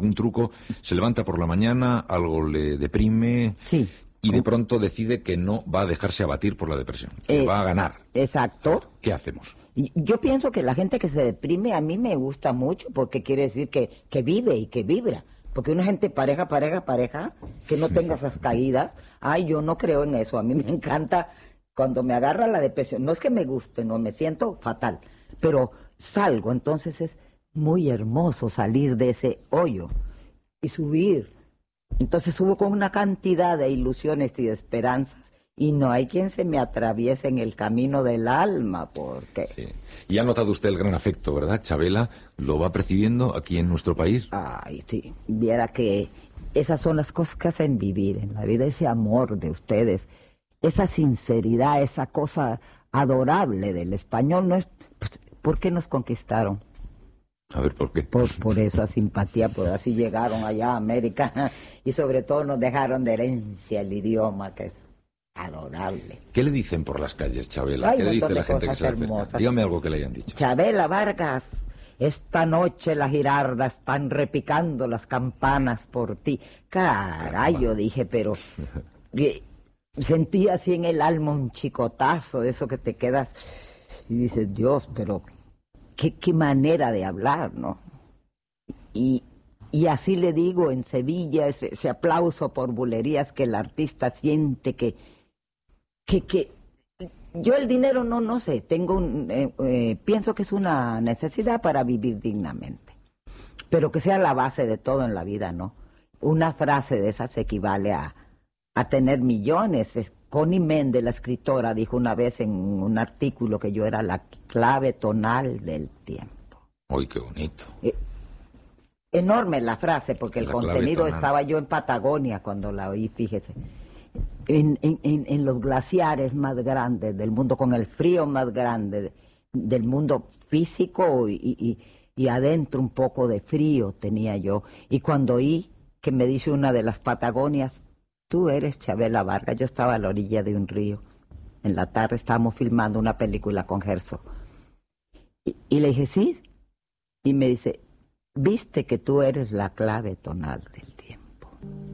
algún truco, se levanta por la mañana, algo le deprime... Sí. Y de pronto decide que no va a dejarse abatir por la depresión, que va a ganar. Exacto. ¿Qué hacemos? Yo pienso que la gente que se deprime a mí me gusta mucho porque quiere decir que vive y que vibra. Porque una gente pareja, que no tenga esas caídas, ay, yo no creo en eso. A mí me encanta cuando me agarra la depresión. No es que me guste, no, me siento fatal, pero salgo. Entonces es muy hermoso salir de ese hoyo y subir. Entonces subo con una cantidad de ilusiones y de esperanzas y no hay quien se me atraviese en el camino del alma, porque... Sí. Y ha notado usted el gran afecto, ¿verdad? Chabela lo va percibiendo aquí en nuestro país. Ay, sí, viera que esas son las cosas que hacen vivir en la vida, ese amor de ustedes, esa sinceridad, esa cosa adorable del español, no es... Pues, ¿por qué nos conquistaron? A ver, ¿por qué? Por esa simpatía, pues así llegaron allá a América y sobre todo nos dejaron de herencia el idioma, que es adorable. ¿Qué le dicen por las calles, Chabela? Hay ¿Qué le dice la de gente que cosas se le acerca? hermosas. Dígame algo que le hayan dicho. Chabela Vargas, esta noche las girardas están repicando las campanas por ti. Caray, yo dije, pero... sentí así en el alma un chicotazo de eso que te quedas y dices, Dios, pero... Qué manera de hablar, ¿no? Y así le digo en Sevilla, ese aplauso por bulerías que el artista siente que yo el dinero no sé, pienso que es una necesidad para vivir dignamente, pero que sea la base de todo en la vida, ¿no? Una frase de esas equivale a tener millones. Connie Méndez, la escritora, dijo una vez en un artículo que yo era la clave tonal del tiempo. ¡Uy, qué bonito! Enorme la frase, porque el contenido estaba yo en Patagonia cuando la oí, fíjese. En los glaciares más grandes del mundo, con el frío más grande del mundo físico y adentro un poco de frío tenía yo. Y cuando oí que me dice una de las Patagonias, tú eres Chabela Vargas, yo estaba a la orilla de un río. En la tarde estábamos filmando una película con Gerso. Y le dije, sí. Y me dice, viste que tú eres la clave tonal del tiempo.